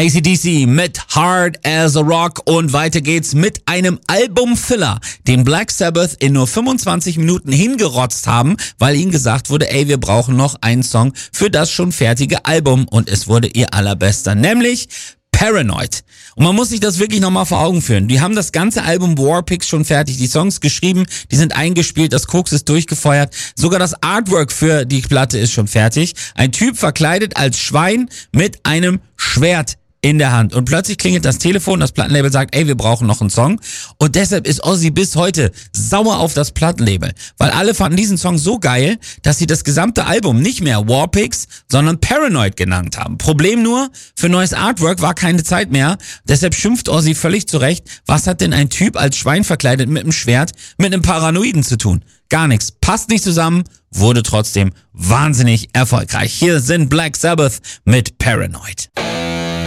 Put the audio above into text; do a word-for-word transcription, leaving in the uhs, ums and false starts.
A C D C mit Hard as a Rock und weiter geht's mit einem Album-Filler, den Black Sabbath in nur fünfundzwanzig Minuten hingerotzt haben, weil ihnen gesagt wurde, ey, wir brauchen noch einen Song für das schon fertige Album und es wurde ihr allerbester, nämlich Paranoid. Und man muss sich das wirklich nochmal vor Augen führen. Die haben das ganze Album Warpix schon fertig, die Songs geschrieben, die sind eingespielt, das Koks ist durchgefeuert, sogar das Artwork für die Platte ist schon fertig. Ein Typ verkleidet als Schwein mit einem Schwert in der Hand. Und plötzlich klingelt das Telefon, das Plattenlabel sagt, ey, wir brauchen noch einen Song. Und deshalb ist Ozzy bis heute sauer auf das Plattenlabel. Weil alle fanden diesen Song so geil, dass sie das gesamte Album nicht mehr Warpix, sondern Paranoid genannt haben. Problem nur, für neues Artwork war keine Zeit mehr. Deshalb schimpft Ozzy völlig zurecht, was hat denn ein Typ als Schwein verkleidet mit einem Schwert mit einem Paranoiden zu tun? Gar nichts. Passt nicht zusammen, wurde trotzdem wahnsinnig erfolgreich. Hier sind Black Sabbath mit Paranoid.